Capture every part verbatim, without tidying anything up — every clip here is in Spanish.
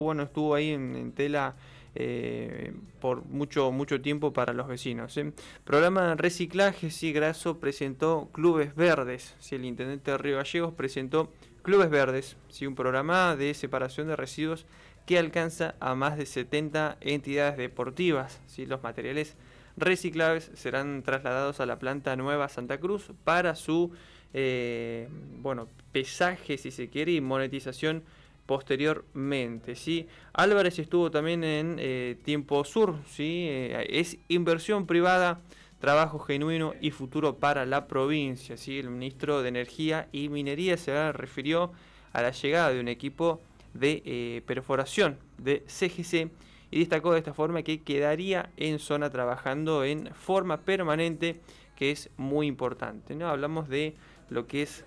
bueno, estuvo ahí en, en tela eh, por mucho mucho tiempo para los vecinos. ¿eh? Programa de reciclaje, sí, Grasso presentó Clubes Verdes. Sí, el intendente de Río Gallegos presentó Clubes Verdes, sí, un programa de separación de residuos que alcanza a más de setenta entidades deportivas. Sí, los materiales reciclables serán trasladados a la planta nueva Santa Cruz para su eh, bueno, pesaje, si se quiere, y monetización posteriormente. ¿sí? Álvarez estuvo también en eh, Tiempo Sur, ¿sí? eh, es inversión privada, trabajo genuino y futuro para la provincia. ¿sí? El ministro de Energía y Minería se refirió a la llegada de un equipo de eh, perforación de C G C y destacó de esta forma que quedaría en zona trabajando en forma permanente, que es muy importante. ¿no? Hablamos de lo que es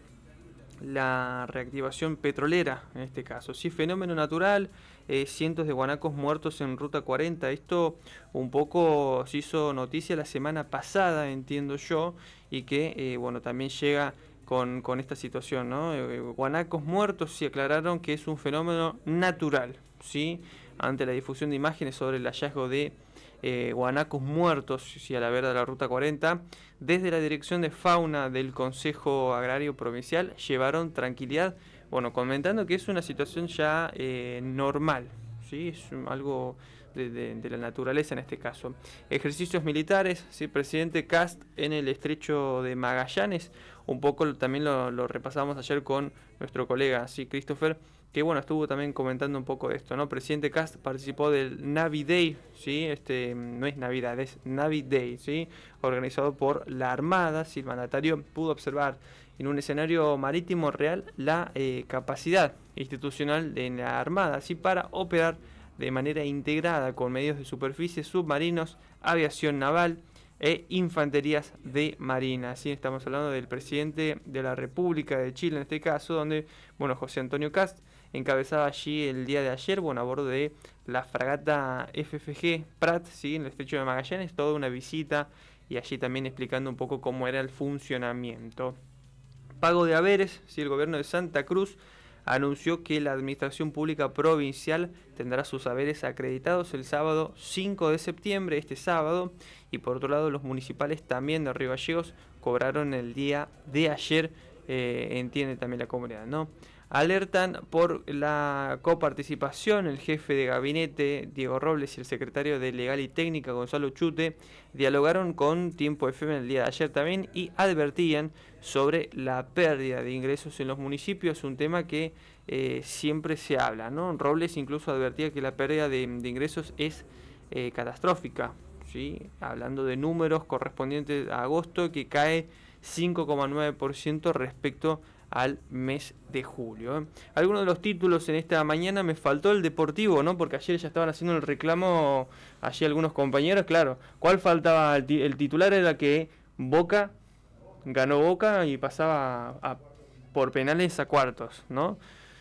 la reactivación petrolera en este caso. Sí, fenómeno natural, eh, cientos de guanacos muertos en Ruta cuarenta. Esto un poco se hizo noticia la semana pasada, entiendo yo, y que eh, bueno, también llega con, con esta situación, ¿no? Eh, guanacos muertos, sí aclararon que es un fenómeno natural, ¿sí? Ante la difusión de imágenes sobre el hallazgo de Eh, guanacos muertos, sí, a la vera de la Ruta cuarenta, desde la Dirección de Fauna del Consejo Agrario Provincial llevaron tranquilidad, bueno, comentando que es una situación ya eh, normal, ¿sí? Es algo de, de, de la naturaleza en este caso. Ejercicios militares, ¿sí? Presidente Kast en el estrecho de Magallanes, un poco también lo, lo repasamos ayer con nuestro colega, ¿sí? Christopher, que bueno, estuvo también comentando un poco de esto, ¿no? Presidente Kast participó del Navi Day, ¿sí? Este, no es Navidad, es Navi Day, ¿sí? Organizado por la Armada, ¿sí? El mandatario pudo observar en un escenario marítimo real la eh, capacidad institucional de la Armada, ¿sí? Para operar de manera integrada con medios de superficie, submarinos, aviación naval e infanterías de marina. ¿sí? Estamos hablando del presidente de la República de Chile en este caso, donde bueno, José Antonio Kast encabezaba allí el día de ayer, bueno, a bordo de la fragata F F G Prat, ¿sí? en el estrecho de Magallanes, toda una visita y allí también explicando un poco cómo era el funcionamiento. Pago de haberes, ¿sí? El gobierno de Santa Cruz anunció que la Administración Pública Provincial tendrá sus haberes acreditados el sábado cinco de septiembre, este sábado, y por otro lado los municipales también de Río Gallegos cobraron el día de ayer, eh, entiende también la comunidad, ¿no? Alertan por la coparticipación. El jefe de gabinete, Diego Robles, y el secretario de Legal y Técnica, Gonzalo Chute, dialogaron con Tiempo F M el día de ayer también y advertían sobre la pérdida de ingresos en los municipios, un tema que eh, siempre se habla, ¿no? Robles incluso advertía que la pérdida de, de ingresos es eh, catastrófica, ¿sí? Hablando de números correspondientes a agosto, que cae cinco coma nueve por ciento respecto al mes de julio. ¿eh? Algunos de los títulos en esta mañana, me faltó el deportivo, ¿no? Porque ayer ya estaban haciendo el reclamo allí algunos compañeros, claro. ¿Cuál faltaba? El, el titular era que Boca ganó Boca y pasaba a, por penales a cuartos, ¿no?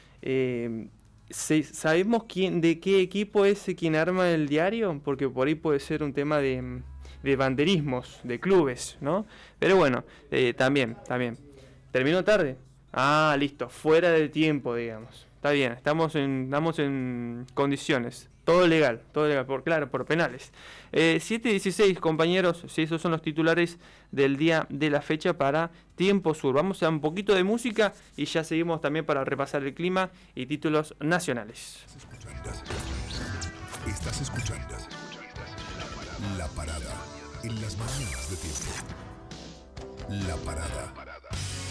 Eh, ¿Sabemos quién, de qué equipo es quien arma el diario? Porque por ahí puede ser un tema de, de banderismos, de clubes, ¿no? Pero bueno, eh, también, también. ¿Terminó tarde? Ah, listo, fuera del tiempo, digamos. Está bien, estamos en, estamos en condiciones. Todo legal, todo legal, por claro, por penales. Eh, siete dieciséis, compañeros, sí, esos son los titulares del día de la fecha para Tiempo Sur. Vamos a un poquito de música y ya seguimos también para repasar el clima y títulos nacionales. Estás escuchando La Parada en las mañanas de Tiempo. La Parada.